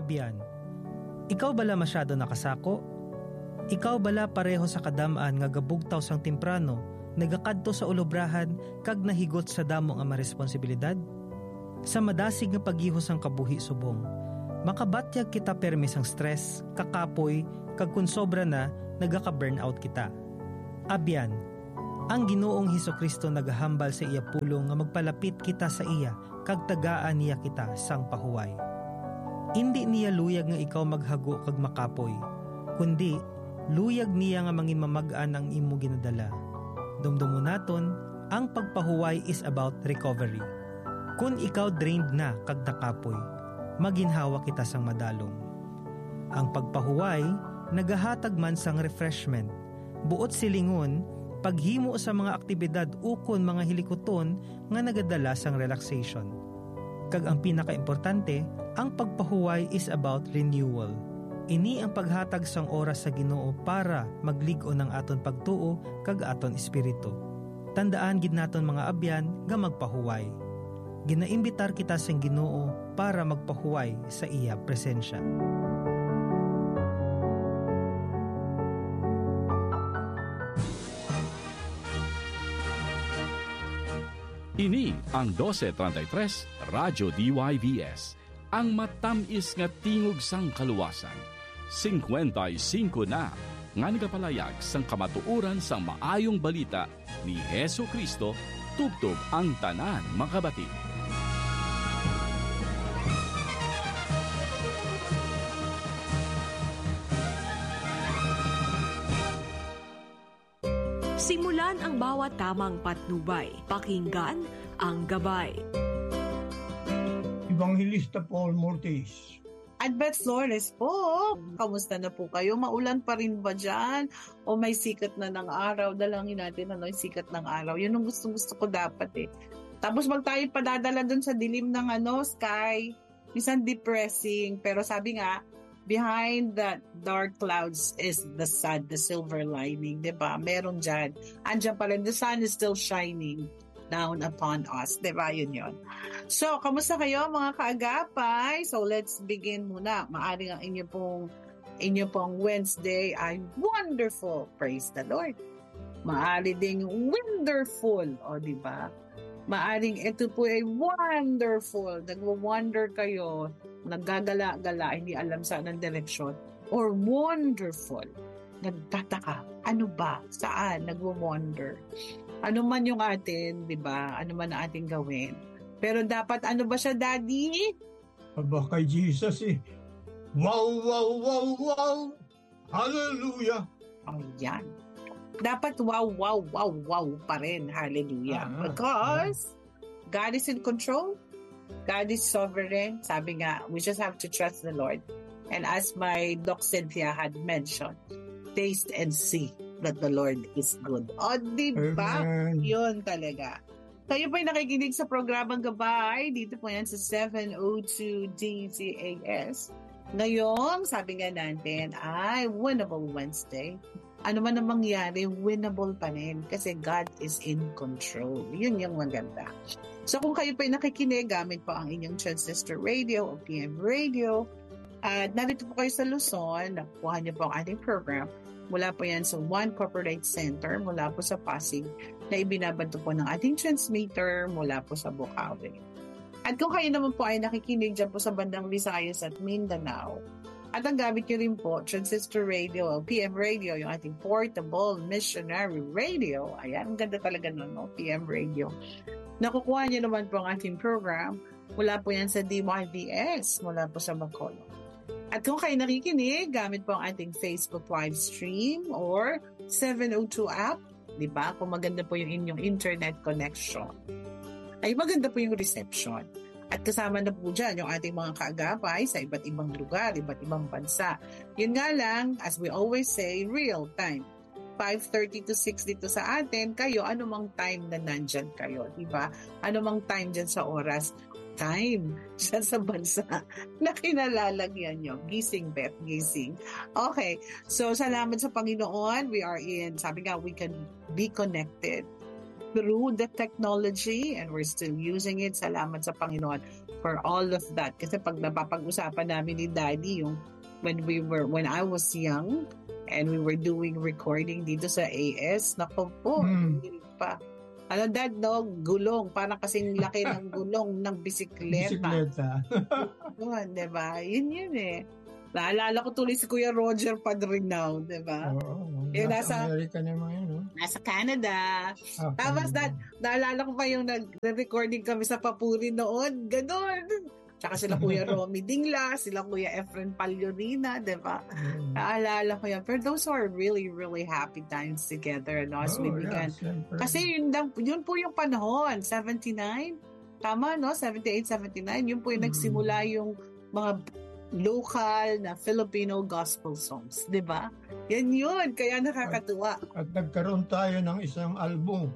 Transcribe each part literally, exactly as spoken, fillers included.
Abyan, ikaw bala masyado nakasako? Ikaw bala pareho sa kadamaan nga gabugtaw sang temprano, nagakadto sa ulobrahan kag nahigot sa damo nga maresponsibilidad? Sa madasig nga paghihos ang kabuhi subong, makabatyag kita permis ang stress, kakapoy, kag kun sobra na, nagaka-burnout kita. Abyan, ang Ginoong Hesukristo nagahambal sa iya pulong nga magpalapit kita sa iya, kag tagaan niya kita sang pahuway. Indi niya luyag nga ikaw maghago kag makapoy, kundi luyag niya nga mangimamag-an ang imo ginadala. Dumdumo naton, ang pagpahuway is about recovery. Kung ikaw drained na kag nakapoy, maginhawa kita sang madalong. Ang pagpahuway, nagahatag man sang refreshment. Buot silingon, paghimo sa mga aktibidad ukon mga hilikoton nga nagadala sang relaxation. Kag ang pinakaimportante, ang pagpahuway is about renewal. Ini ang paghatag sang oras sa Ginoo para magligo ng aton pagtuo kag aton espiritu. Tandaan gid naton mga abyan nga magpahuway. Ginaimbitar kita sang Ginoo para magpahuway sa iya presensya. Ini ang twelve thirty-three Radyo D Y V S, ang matamis nga tingog sang kaluwasan. fifty-five na nga nagapalayag sang kamatuoran sang maayong balita ni Hesukristo tubtob ang tanan makabati. Simulan ang bawat tamang patnubay. Pakinggan ang gabay. Evangelista Paul Mortis. Advent Flores po. Kamusta na po kayo? Maulan pa rin ba dyan? O may sikat na ng araw? Dalangin natin ano yung sikat ng araw. Yun ang gusto-gusto ko dapat eh. Tapos mag tayo padadala dun sa dilim ng ano, sky. Minsan depressing. Pero sabi nga, behind the dark clouds is the sun, the silver lining. Diba? Meron dyan. Andyan pa rin. The sun is still shining down upon us. Diba? Yun yun. So, kamusta kayo mga kaagapay? So, let's begin muna. Maaring ang inyo pong, inyo pong Wednesday ay wonderful. Praise the Lord. Maari ding wonderful. O, diba? Maaring ito po ay wonderful. Nagwa-wonder kayo. Naggagala-gala. Hindi alam saan ang direksyon. Or wonderful. Nagtataka. Ano ba? Saan? Nagwa-wonder. Ano man yung atin, di ba? Ano man ang ating gawin. Pero dapat, ano ba siya, Daddy? Aba kay Jesus eh. Wow, wow, wow, wow. Hallelujah. Oh, yan. Dapat wow, wow, wow, wow pa rin. Hallelujah. Ah, Because God is in control. God is sovereign. Sabi nga, we just have to trust the Lord. And as my Doc Cynthia had mentioned, taste and see that the Lord is good. O, diba? Amen. Yun talaga. Kayo po'y nakikinig sa programang Gabay. Dito po yan sa seven oh two D Z A S. Ngayon, sabi nga natin, ay Winnable Wednesday. Ano man ang mangyari, winnable pa rin. Kasi God is in control. Yun yung maganda. So kung kayo po'y nakikinig, gamit po ang inyong Transistor Radio o P M Radio. At narito po kayo sa Luzon, nakuha niyo po ang ating program. Mula po yan sa One Corporate Center, mula po sa Pasig, na ibinabanto po ng ating transmitter mula po sa Bukawi. At kung kayo naman po ay nakikinig dyan po sa bandang Visayas at Mindanao, at ang gamit nyo rin po, Transistor Radio o P M Radio, yung ating portable missionary radio. Ayan, ang ganda talaga nun, no? P M Radio. Nakukuha nyo naman po ang ating program mula po yan sa D Y V S, mula po sa Bacolod. At kung kayo nakikinig, gamit po ang ating Facebook live stream or seven oh two app, di ba? Kung maganda po yung inyong internet connection, ay maganda po yung reception. At kasama na po dyan yung ating mga kaagapay sa iba't ibang lugar, iba't ibang bansa. Yun nga lang, as we always say, real time. five thirty to six dito sa atin, kayo, anumang time na nandyan kayo, di ba? Anumang time dyan sa oras, time siya sa bansa na kinalalagyan nyo. Gising, Beth, gising. Okay, so salamat sa Panginoon. We are in, sabi nga, we can be connected through the technology and we're still using it. Salamat sa Panginoon for all of that. Kasi pag napapag-usapan namin ni Daddy yung when we were, when I was young and we were doing recording dito sa A S, nako po, Mm. hindi pa. Ano dad, no? Gulong. Parang kasing laki ng gulong ng bisikleta. Bisikleta. Yun, diba? Yun yun eh. Naalala ko tuloy si Kuya Roger Padrinaw, diba? Oo. Yung Nasa nasa- Amerika naman yun, no? Nasa Canada. Ah, Tapos Canada. dad, naalala ko pa yung nag-recording kami sa Papuri noon. Ganon. Tsaka sila Kuya Romy Dingla, sila Kuya Efren Pagliorina, diba? Mm. Naalala ko yan. Pero those are really, really happy times together, no? As we Oo, began. yeah, siyempre. Kasi yun, lang- yun po yung panahon, seventy-nine. Tama, no? seventy-eight, seventy-nine. Yun po yung Mm. nagsimula yung mga local na Filipino gospel songs. Di ba? Yan yun. Kaya nakakatuwa. At nagkaroon tayo ng isang album.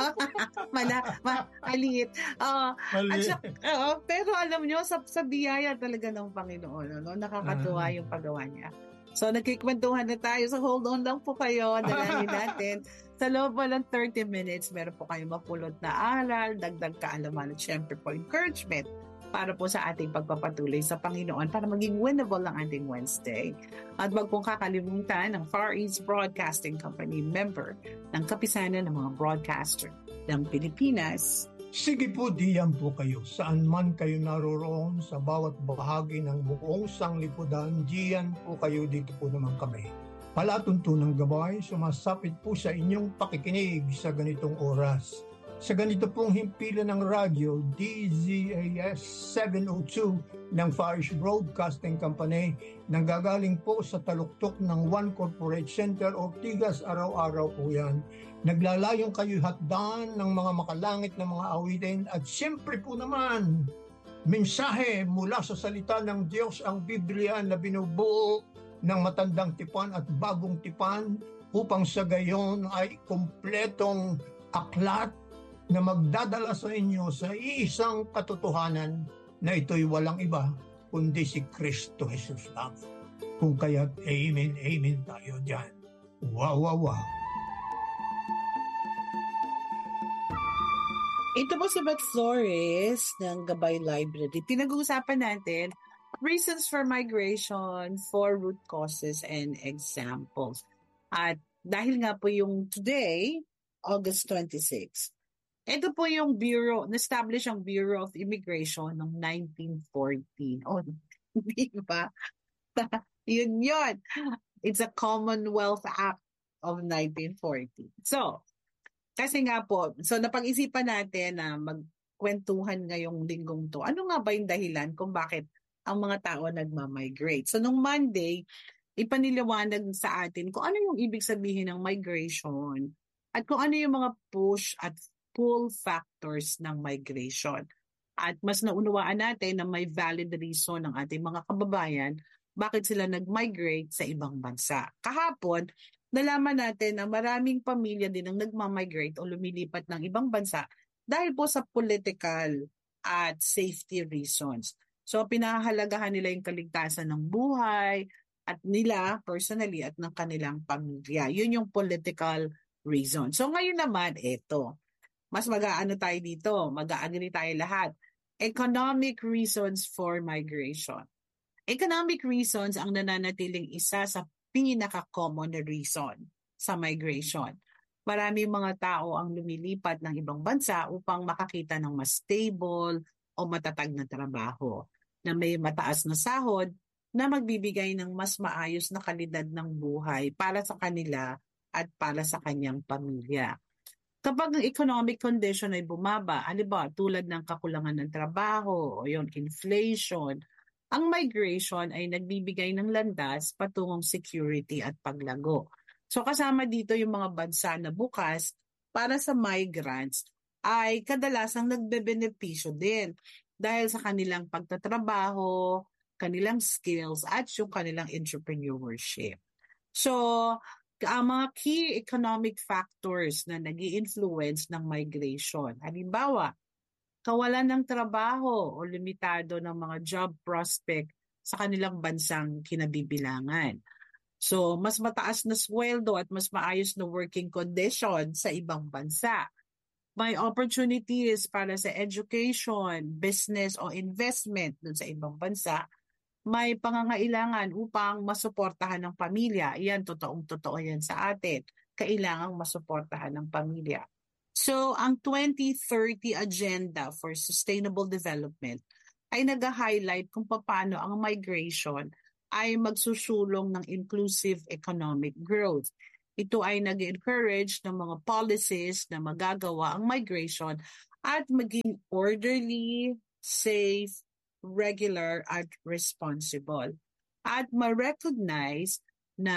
Mala, ma, maliit. Ah, Mali. at sa- oo, pero alam nyo, sa, sa biyaya talaga ng Panginoon, no? Nakakatuwa Ah. yung paggawa niya. So, nagkikwentuhan na tayo. So, hold on lang po kayo. Dalangin natin. Sa loob pa ng thirty minutes, meron po kayong mapulot na aral, dagdag kaalaman at syempre po encouragement para po sa ating pagpapatuloy sa Panginoon para maging winnable ang ating Wednesday. At wag pong kakalimutan ng Far East Broadcasting Company member ng Kapisanan ng mga Broadcaster ng Pilipinas. Sige po, diyan po kayo. Saan man kayo naroroon, sa bawat bahagi ng buong sanglibutan, diyan po kayo, dito po naman kami. Palatuntunang gabay, sumasapit po sa inyong pakikinig sa ganitong oras. Sa ganito pong himpilan ng radyo, D Z A S seven oh two ng Far East Broadcasting Company, nanggagaling po sa taluktok ng One Corporate Center, Ortigas, araw-araw po yan. Naglalayong kayo hatdan ng mga makalangit na mga awitin at siyempre po naman, mensahe mula sa salita ng Diyos, ang Biblia na binubuo ng matandang tipan at bagong tipan upang sa gayon ay kumpletong aklat na magdadala sa inyo sa iisang katotohanan na ito'y walang iba kundi si Kristo Jesus lang. Kung kaya't amen, amen tayo dyan. Wow, wow, wow. Ito po si Beth Flores ng Gabay Library. Pinag-uusapan natin reasons for migration, four root causes, and examples. At dahil nga po yung today, August twenty-sixth, ito po yung Bureau, na-establish ang Bureau of Immigration noong nineteen fourteen. Oh, di ba? Yun yun. It's a Commonwealth Act of nineteen fourteen. So, kasi nga po, so napag-isipan natin na magkwentuhan ngayong linggong to. Ano nga ba yung dahilan kung bakit ang mga tao nagmamigrate? So, nung Monday, ipaniliwanag sa atin kung ano yung ibig sabihin ng migration at kung ano yung mga push at pull factors ng migration. At mas naunawaan natin na may valid reason ng ating mga kababayan bakit sila nag-migrate sa ibang bansa. Kahapon, nalaman natin na maraming pamilya din ang nagmamigrate o lumilipat ng ibang bansa dahil po sa political at safety reasons. So, pinahahalagahan nila yung kaligtasan ng buhay at nila personally at ng kanilang pamilya. Yun yung political reason. So, ngayon naman, eto. Mas mag-aano tayo dito, mag-agree tayo lahat. Economic reasons for migration. Economic reasons ang nananatiling isa sa pinaka-common na reason sa migration. Maraming mga tao ang lumilipat ng ibang bansa upang makakita ng mas stable o matatag na trabaho na may mataas na sahod na magbibigay ng mas maayos na kalidad ng buhay para sa kanila at para sa kanyang pamilya. Kapag ang economic condition ay bumaba, halimbawa tulad ng kakulangan ng trabaho o yung inflation, ang migration ay nagbibigay ng landas patungong security at paglago. So kasama dito yung mga bansa na bukas para sa migrants ay kadalasang nagbebenepisyo din dahil sa kanilang pagtatrabaho, kanilang skills at yung kanilang entrepreneurship. So, ang mga key economic factors na nag-i-influence ng migration. Halimbawa, kawalan ng trabaho o limitado ng mga job prospect sa kanilang bansang kinabibilangan. So, mas mataas na sweldo at mas maayos na working condition sa ibang bansa. May opportunities para sa education, business o investment dun sa ibang bansa. May pangangailangan upang masuportahan ng pamilya. Yan, totoong-totoo yan sa atin. Kailangang masuportahan ng pamilya. So, ang twenty thirty Agenda for Sustainable Development ay nag-highlight kung paano ang migration ay magsusulong ng inclusive economic growth. Ito ay nag-encourage ng mga policies na magagawa ang migration at maging orderly, safe, regular at responsible. At ma-recognize na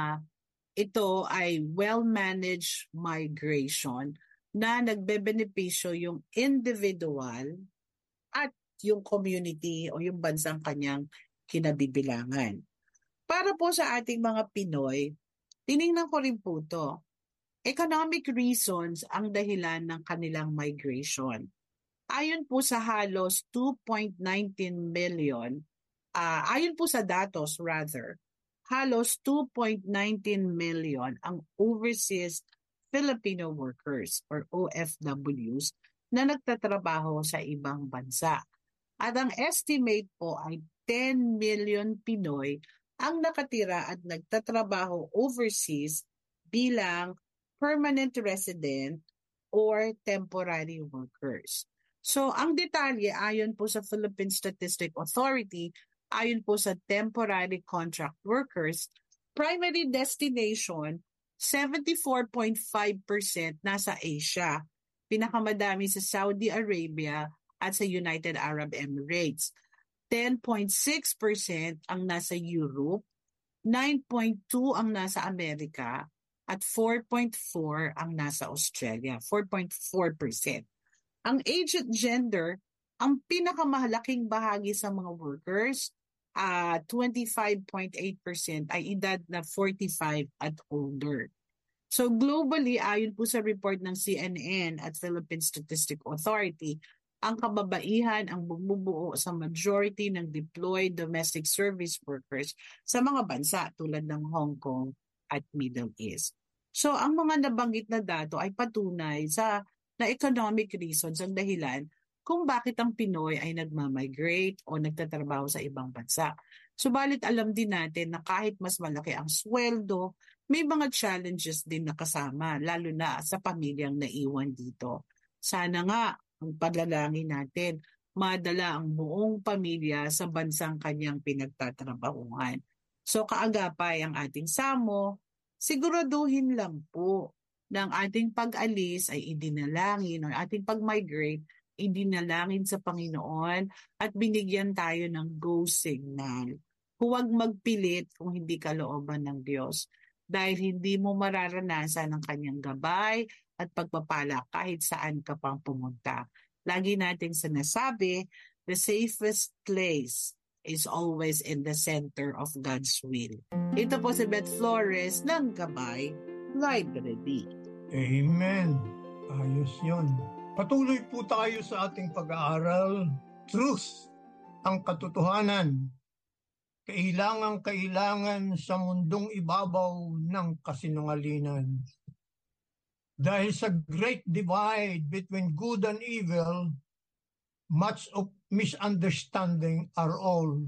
ito ay well-managed migration na nagbebenepisyo yung individual at yung community o yung bansang kanyang kinabibilangan. Para po sa ating mga Pinoy, tiningnan ko rin po ito. Economic reasons ang dahilan ng kanilang migration. Ayon po sa halos two point one nine million, uh, ayon po sa datos rather, halos two point one nine million ang overseas Filipino workers or O F Ws na nagtatrabaho sa ibang bansa. At ang estimate po ay ten million Pinoy ang nakatira at nagtatrabaho overseas bilang permanent resident or temporary workers. So, ang detalye ayon po sa Philippine Statistics Authority, ayon po sa temporary contract workers, primary destination, seventy-four point five percent nasa Asia. Pinakamadami sa Saudi Arabia at sa United Arab Emirates. ten point six percent ang nasa Europe, nine point two ang nasa Amerika, at four point four ang nasa Australia, four point four percent. Ang age at gender, ang pinakamahalaking bahagi sa mga workers, uh, twenty-five point eight percent ay edad na forty-five at older. So globally, ayon po sa report ng C N N at Philippine Statistics Authority, ang kababaihan ang bumubuo sa majority ng deployed domestic service workers sa mga bansa tulad ng Hong Kong at Middle East. So ang mga nabanggit na dato ay patunay sa na economic reasons ang dahilan kung bakit ang Pinoy ay nagmamigrate o nagtatrabaho sa ibang bansa. Subalit alam din natin na kahit mas malaki ang sweldo, may mga challenges din na kasama, lalo na sa pamilyang naiwan dito. Sana nga ang paglalangin natin, madala ang buong pamilya sa bansang kanyang pinagtatrabahuhan. So kaagapay ang ating samo, siguraduhin lang po ng ating pag-alis ay idinalangin o ating pag-migrate, idinalangin sa Panginoon at binigyan tayo ng go signal. Huwag magpilit kung hindi kalooban ng Diyos dahil hindi mo mararanasan ang kanyang gabay at pagpapala kahit saan ka pang pumunta. Lagi nating sinasabi, the safest place is always in the center of God's will. Ito po si Beth Flores ng Gabay Library. Amen. Ayos yun. Patuloy po tayo sa ating pag-aaral. Truth, ang katotohanan. Kailangang-kailangan sa mundong ibabaw ng kasinungalingan. Dahil sa great divide between good and evil, much of misunderstanding are all.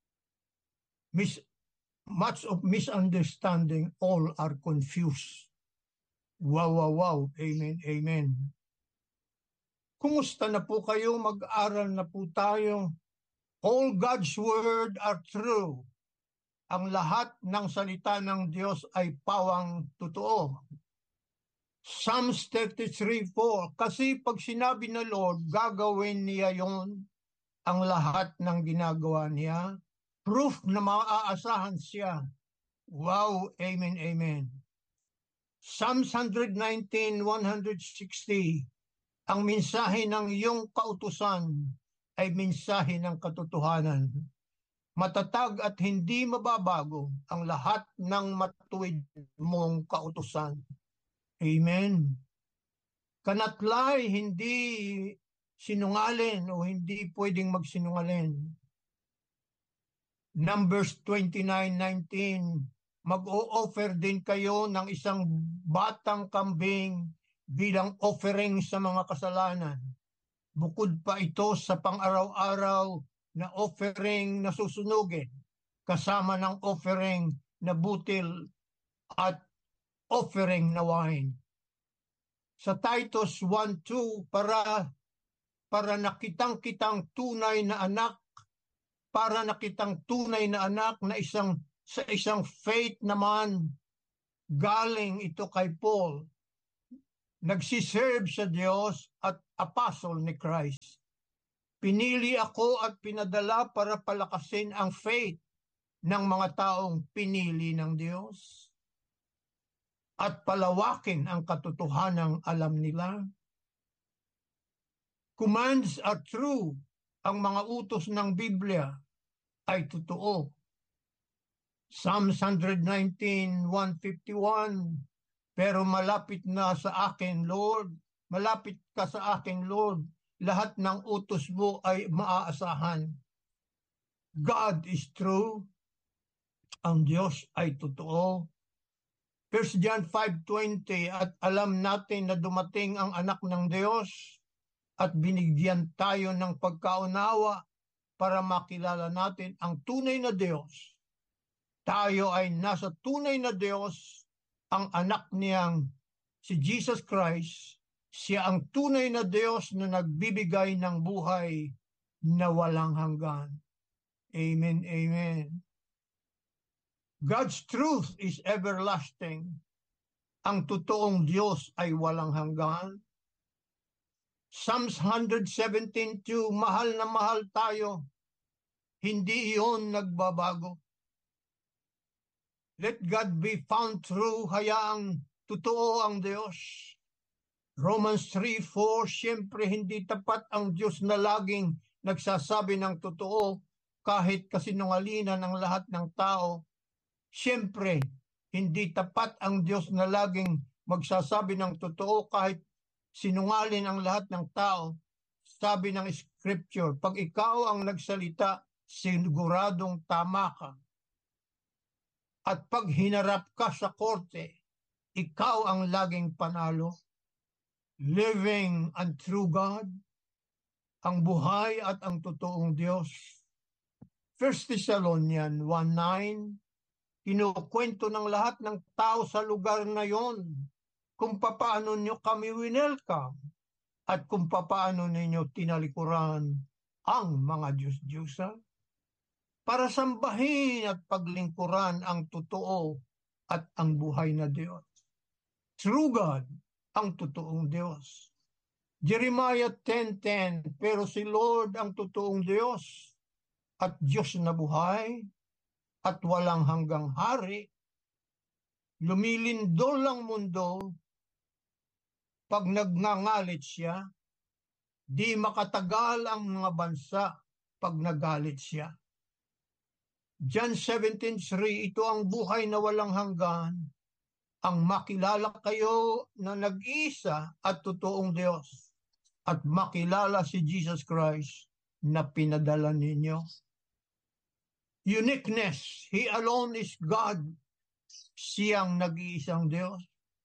Mis- much of misunderstanding, all are confused. Wow, wow, wow. Amen, amen. Kumusta na po kayo? Mag-aral na po tayo. All God's word are true. Ang lahat ng salita ng Diyos ay pawang totoo. Psalms thirty-three four, kasi pag sinabi na Lord, gagawin niya yon, ang lahat ng ginagawa niya. Proof na maaasahan siya. Wow, amen, amen. Psalms one nineteen, one sixty, ang mensahe ng iyong kautusan ay mensahe ng katotohanan. Matatag at hindi mababago ang lahat ng matuwid mong kautusan. Amen. Cannot lie, hindi sinungalin o hindi pwedeng magsinungalin. Numbers twenty-nine nineteen, mag-o-offer din kayo ng isang batang kambing bilang offering sa mga kasalanan. Bukod pa ito sa pang-araw-araw na offering na susunugin, kasama ng offering na butil at offering na wine. Sa Titus one two, para para nakitang-kitang tunay na anak, para nakitang tunay na anak na isang sa isang faith naman, galing ito kay Paul, nagsiserve sa Diyos at apostle ni Christ. Pinili ako at pinadala para palakasin ang faith ng mga taong pinili ng Diyos at palawakin ang katotohanang alam nila. Commands are true. Ang mga utos ng Biblia ay totoo. Psalms one nineteen, one fifty-one, pero malapit na sa akin, Lord, malapit ka sa akin, Lord, lahat ng utos mo ay maaasahan. God is true. Ang Diyos ay totoo. First John five twenty, at alam natin na dumating ang anak ng Diyos at binigyan tayo ng pagkaunawa para makilala natin ang tunay na Diyos. Tayo ay nasa tunay na Diyos, ang anak niyang si Jesus Christ. Siya ang tunay na Diyos na nagbibigay ng buhay na walang hanggan. Amen, amen. God's truth is everlasting. Ang totoong Diyos ay walang hanggan. Psalms one seventeen two, mahal na mahal tayo. Hindi iyon nagbabago. Let God be found true, hayaang totoo ang Diyos. Romans three four, siyempre hindi tapat ang Diyos na laging nagsasabi ng totoo kahit kasinungalingan ng lahat ng tao. Siyempre, hindi tapat ang Diyos na laging magsasabi ng totoo kahit sinungalin ang lahat ng tao. Sabi ng Scripture, pag ikaw ang nagsalita, siguradong tama ka. At pag hinarap ka sa korte, ikaw ang laging panalo. Living and true God, ang buhay at ang totoong Diyos. First Thessalonians one nine, kinukwento ng lahat ng tao sa lugar na yon kung papaano nyo kami winelcome at kung papaano ninyo tinalikuran ang mga Diyos-Diyosa para sambahin at paglingkuran ang totoo at ang buhay na Diyos. True God, ang totoong Diyos. Jeremiah ten ten, pero si Lord ang totoong Diyos at Diyos na buhay at walang hanggang hari. Lumilindol ang mundo pag nagngangalit siya. Di makatagal ang mga bansa pag nagalit siya. John seventeen three, ito ang buhay na walang hanggan, ang makilala kayo na nag-iisa at totoong Diyos at makilala si Jesus Christ na pinadala ninyo. Uniqueness, He alone is God. Siyang nag-iisang Diyos.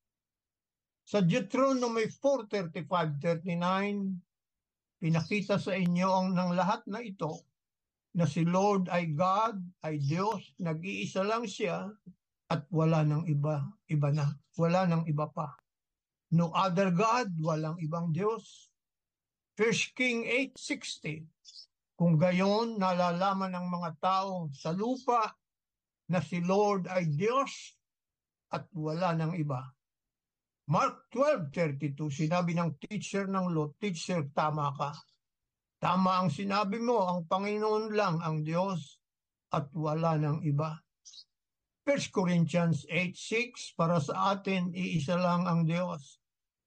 Sa Deuteronomy four thirty-five thirty-nine, pinakita sa inyo ang ng lahat na ito na si Lord ay God, ay Diyos, nag-iisa lang siya at wala nang iba, iba na. Wala nang iba pa. No other God, walang ibang Diyos. First King eight sixty, kung gayon nalalaman ng mga tao sa lupa na si Lord ay Diyos at wala nang iba. Mark twelve thirty-two, sinabi ng teacher ng law, teacher, tama ka. Tama ang sinabi mo, ang Panginoon lang ang Diyos at wala nang iba. First Corinthians eight six, para sa atin, iisa lang ang Diyos.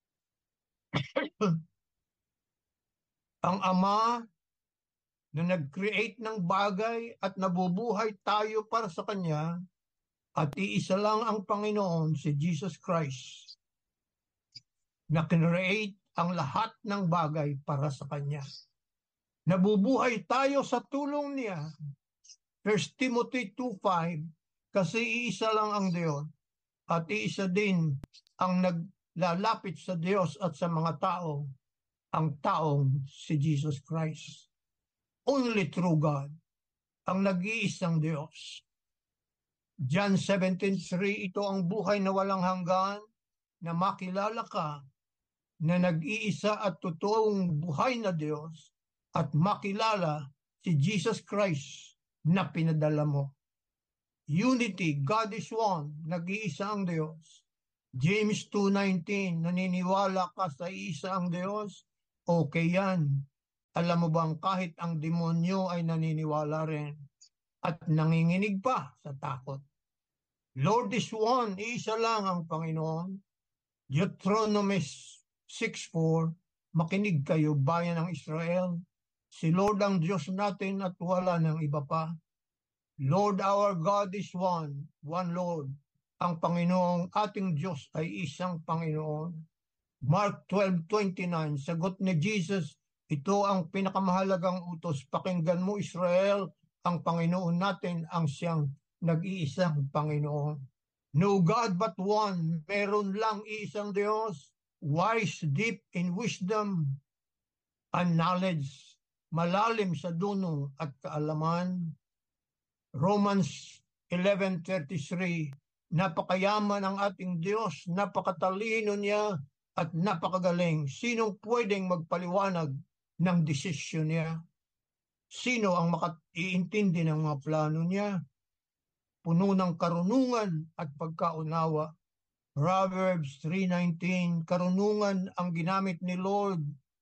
Ang Ama na nag-create ng bagay at nabubuhay tayo para sa Kanya, at iisa lang ang Panginoon, si Jesus Christ, na kinreate ang lahat ng bagay para sa Kanya. Nabubuhay tayo sa tulong niya. First Timothy two five, kasi iisa lang ang Diyos at iisa din ang nag lalapit sa Diyos at sa mga tao ang taong si Jesus Christ. Only true God, ang nag-iisang Diyos. John seventeen three, ito ang buhay na walang hanggan, na makilala ka na nag-iisa at totoong buhay na Diyos at makilala si Jesus Christ na pinadala mo. Unity, God is one, nag-iisa ang Diyos. James two nineteen, naniniwala ka sa isa ang Diyos? Okay yan. Alam mo bang kahit ang demonyo ay naniniwala rin at nanginginig pa sa takot. Lord is one, isa lang ang Panginoon. Deuteronomy six four, makinig kayo bayan ng Israel. Si Lord ang Diyos natin at wala ng iba pa. Lord our God is one, one Lord. Ang Panginoong ating Diyos ay isang Panginoon. Mark twelve twenty-nine, sagot ni Jesus, ito ang pinakamahalagang utos. Pakinggan mo Israel, ang Panginoon natin ang siyang nag-iisang Panginoon. No God but one, meron lang isang Diyos, wise, deep in wisdom and knowledge, malalim sa duno at kaalaman. Romans eleven thirty-three, napakayaman ang ating Diyos, napakatalino niya at napakagaling. Sinong pwedeng magpaliwanag ng desisyon niya? Sino ang makaiintindi ng mga plano niya? Puno ng karunungan at pagkaunawa. Proverbs three nineteen, karunungan ang ginamit ni Lord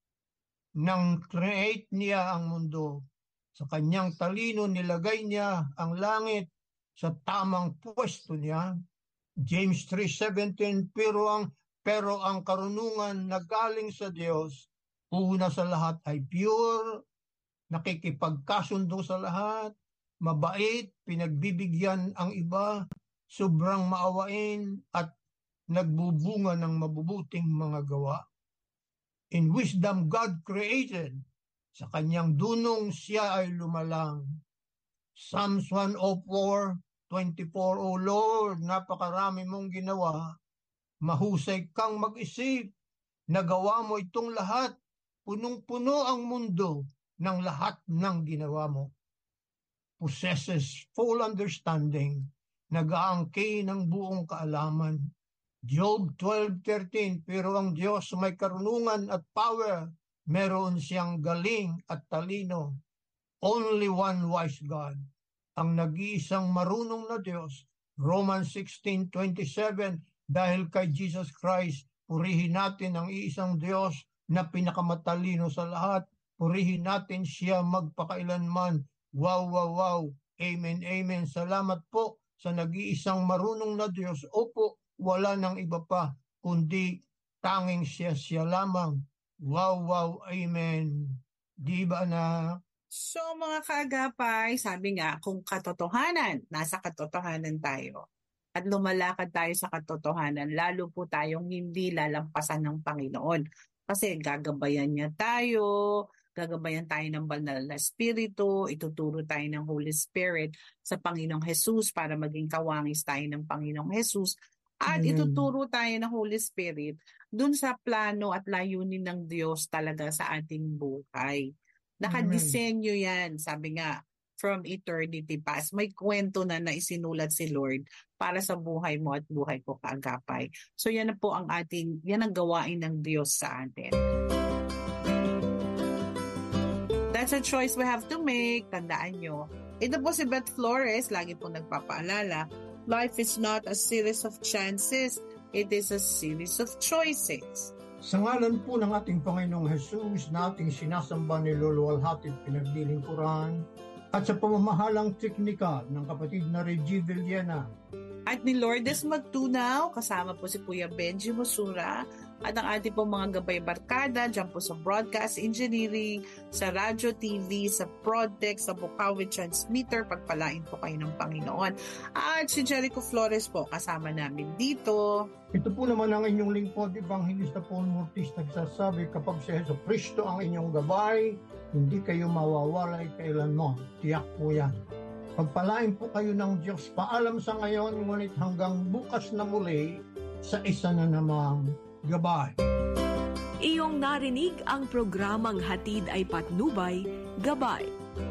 nang create niya ang mundo. Sa kanyang talino nilagay niya ang langit sa tamang pwesto niya. James three seventeen, pero ang pero ang karunungan na galing sa Diyos, una sa lahat ay pure, nakikipagkasundo sa lahat, mabait, pinagbibigyan ang iba, sobrang maawain at nagbubunga ng mabubuting mga gawa. In wisdom God created, sa kanyang dunong siya ay lumalang. Psalms one oh four twenty-four, O Lord, napakarami mong ginawa, mahusay kang mag-isip, nagawa mo itong lahat, punong-puno ang mundo ng lahat ng ginawa mo. Possesses full understanding, nag-aangkin ng buong kaalaman. Job twelve thirteen, pero ang Diyos may karunungan at power, meron siyang galing at talino. Only one wise God, ang nag-iisang marunong na Diyos. Romans sixteen twenty-seven, dahil kay Jesus Christ, purihin natin ang iisang Diyos na pinakamatalino sa lahat. Purihin natin siya magpakailanman. Wow, wow, wow. Amen, amen. Salamat po sa nag-iisang marunong na Diyos. Opo, wala nang iba pa, kundi tanging siya siya lamang. Wow, wow, amen. Di ba na? So mga kaagapay, sabi nga, kung katotohanan, nasa katotohanan tayo, at lumalakad tayo sa katotohanan, lalo po tayong hindi lalampasan ng Panginoon. Kasi gagabayan niya tayo, gagabayan tayo ng banal na Espiritu, ituturo tayo ng Holy Spirit sa Panginoong Jesus para maging kawangis tayo ng Panginoong Jesus. At Amen. Ituturo tayo ng Holy Spirit dun sa plano at layunin ng Diyos talaga sa ating buhay. Nakadesenyo yan, sabi nga, from eternity past. May kwento na na isinulat si Lord para sa buhay mo at buhay ko kaagapay. So yan na po ang ating, yan ang gawain ng Diyos sa atin. That's a choice we have to make. Tandaan nyo. Ito po si Beth Flores, lagi po nagpapaalala, life is not a series of chances, it is a series of choices. Sa ngalan po ng ating Panginoong Jesus na ating sinasamba ni Luluwalhati at pinaglilingkuran, at sa pamamahalang teknikal ng kapatid na Reggie Villena. At ni Lourdes Magtunaw, kasama po si Kuya Benji Mosura, at ang ating po mga gabay barkada dyan po sa broadcast engineering, sa radyo, T V, sa Prodtech, sa Bukawi Transmitter, pagpalain po kayo ng Panginoon. At si Jericho Flores po, kasama namin dito. Ito po naman ang inyong lingkod, Evangelista Paul Mortis, nagsasabi, kapag si Heso Kristo ang inyong gabay, hindi kayo mawawalay kailanman. Tiyak po yan. Pagpalain po kayo ng Diyos. Paalam sa ngayon, ngunit hanggang bukas na muli sa isa na namang Gabay. Iyong narinig ang programang Hatid ay Patnubay, Gabay.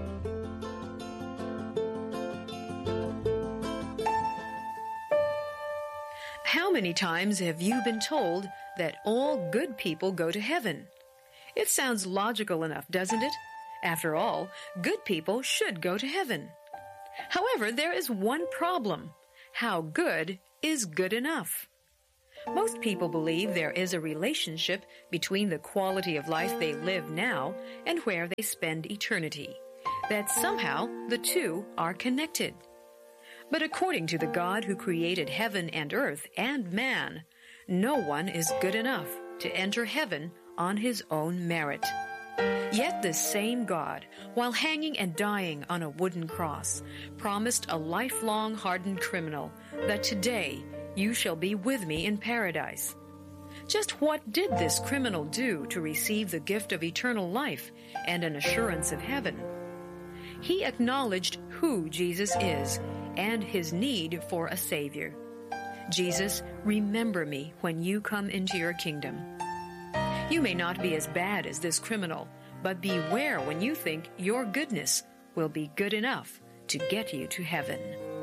How many times have you been told that all good people go to heaven? It sounds logical enough, doesn't it? After all, good people should go to heaven. However, there is one problem. How good is good enough? Most people believe there is a relationship between the quality of life they live now and where they spend eternity, that somehow the two are connected. But according to the God who created heaven and earth and man, no one is good enough to enter heaven on his own merit. Yet this same God, while hanging and dying on a wooden cross, promised a lifelong hardened criminal that today you shall be with me in paradise. Just what did this criminal do to receive the gift of eternal life and an assurance of heaven? He acknowledged who Jesus is and his need for a Savior. Jesus, remember me when you come into your kingdom. You may not be as bad as this criminal, but beware when you think your goodness will be good enough to get you to heaven.